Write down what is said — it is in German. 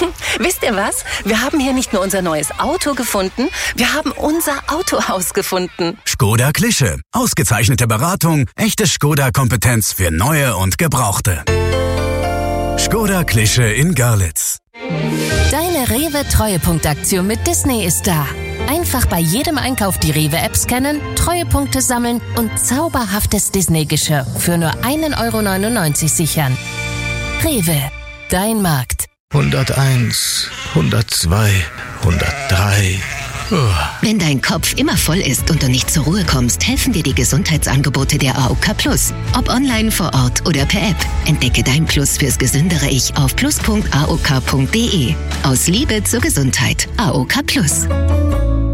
Wisst ihr was? Wir haben hier nicht nur unser neues Auto gefunden, wir haben unser Autohaus gefunden. Škoda Klische. Ausgezeichnete Beratung, echte Škoda-Kompetenz für neue und gebrauchte. Škoda Klische in Görlitz. Deine Rewe-Treuepunktaktion mit Disney ist da. Einfach bei jedem Einkauf die Rewe-App scannen, Treuepunkte sammeln und zauberhaftes Disney-Geschirr für nur 1,99 € sichern. Rewe, dein Markt. 101, 102, 103. Wenn dein Kopf immer voll ist und du nicht zur Ruhe kommst, helfen dir die Gesundheitsangebote der AOK Plus. Ob online, vor Ort oder per App. Entdecke dein Plus fürs gesündere Ich auf plus.aok.de. Aus Liebe zur Gesundheit. AOK Plus.